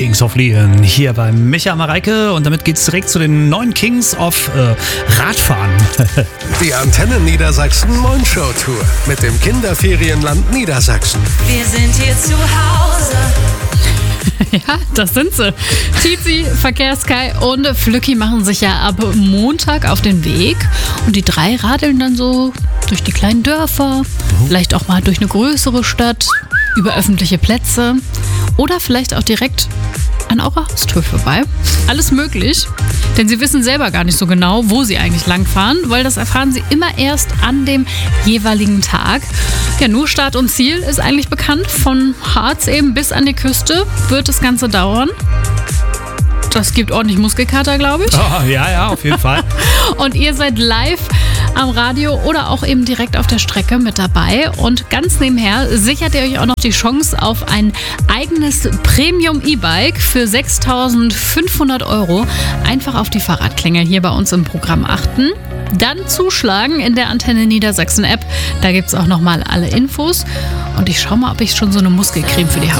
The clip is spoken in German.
Kings of Leon hier bei Micha Mareike und damit geht's direkt zu den neuen Kings of Radfahren. Die Antenne Niedersachsen Moin-Show Tour mit dem Kinderferienland Niedersachsen. Wir sind hier zu Hause. Ja, das sind sie. Tizi, Verkehrssky und Flücki machen sich ja ab Montag auf den Weg. Und die drei radeln dann so durch die kleinen Dörfer, vielleicht auch mal durch eine größere Stadt, über öffentliche Plätze oder vielleicht auch direkt an eurer Haustür vorbei. Alles möglich, denn sie wissen selber gar nicht so genau, wo sie eigentlich langfahren, weil das erfahren sie immer erst an dem jeweiligen Tag. Ja, nur Start und Ziel ist eigentlich bekannt. Von Harz eben bis an die Küste wird das Ganze dauern. Das gibt ordentlich Muskelkater, glaube ich. Oh, ja, auf jeden Fall. Und ihr seid live am Radio oder auch eben direkt auf der Strecke mit dabei. Und ganz nebenher sichert ihr euch auch noch die Chance auf ein eigenes Premium-E-Bike für 6.500 €. Einfach auf die Fahrradklingel hier bei uns im Programm achten. Dann zuschlagen in der Antenne Niedersachsen App. Da gibt es auch nochmal alle Infos. Und ich schaue mal, ob ich schon so eine Muskelcreme für die habe.